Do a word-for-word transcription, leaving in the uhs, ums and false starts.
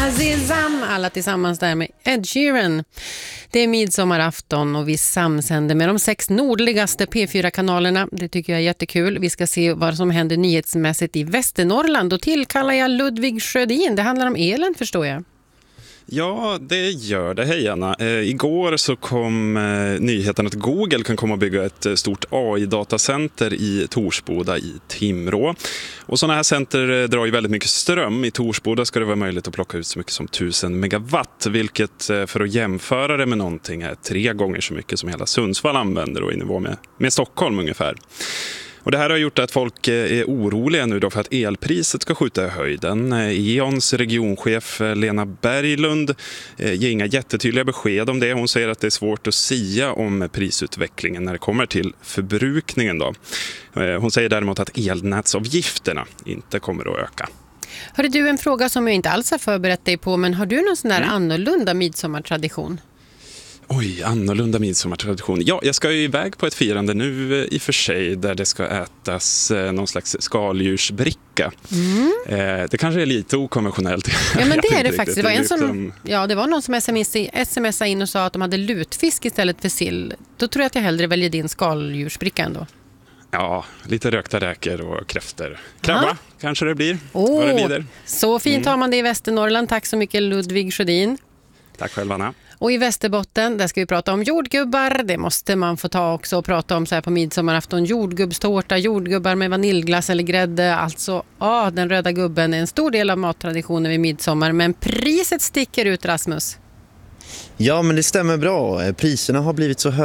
Azizam, alla tillsammans där med Ed Sheeran. Det är midsommarafton och vi samsänder med de sex nordligaste P fyra-kanalerna. Det tycker jag är jättekul. Vi ska se vad som händer nyhetsmässigt i Västernorrland. Och tillkallar jag Ludvig Sjödin. Det handlar om elen, förstår jag. Ja, det gör det. Hej Anna. Eh, igår så kom eh, nyheten att Google kan komma att bygga ett eh, stort A I-datacenter i Torsboda i Timrå. Och sådana här center eh, drar ju väldigt mycket ström. I Torsboda ska det vara möjligt att plocka ut så mycket som tusen megawatt, vilket eh, för att jämföra det med någonting är tre gånger så mycket som hela Sundsvall använder och i nivå med, med Stockholm ungefär. Och det här har gjort att folk är oroliga nu då för att elpriset ska skjuta i höjden. E O N:s regionchef Lena Berglund ger inga jättetydliga besked om det. Hon säger att det är svårt att sia om prisutvecklingen när det kommer till förbrukningen då. Hon säger däremot att elnätsavgifterna inte kommer att öka. Hörde du, en fråga som jag inte alls har förberett dig på, men har du någon sån där mm. annorlunda midsommartradition? Oj, annorlunda midsommartradition. Ja, jag ska ju iväg på ett firande nu i och för sig där det ska ätas eh, någon slags skaldjursbricka. Mm. Eh, det kanske är lite okonventionellt. Ja, men det är det faktiskt. Det var, en som, ja, det var någon som smsade in och sa att de hade lutfisk istället för sill. Då tror jag att jag hellre väljer din skaldjursbricka ändå. Ja, lite rökta räkor och kräfter. Krabba Aha. kanske det blir. Oh, det så fint har man det i Västernorrland. Tack så mycket Ludvig Sjödin. Tack själv Anna. Och i Västerbotten, där ska vi prata om jordgubbar. Det måste man få ta också och prata om så här på midsommarafton. Jordgubbstårta, jordgubbar med vaniljglass eller grädde. Alltså, ja, den röda gubben är en stor del av mattraditionen vid midsommar. Men priset sticker ut, Rasmus. Ja, men det stämmer bra. Priserna har blivit så höga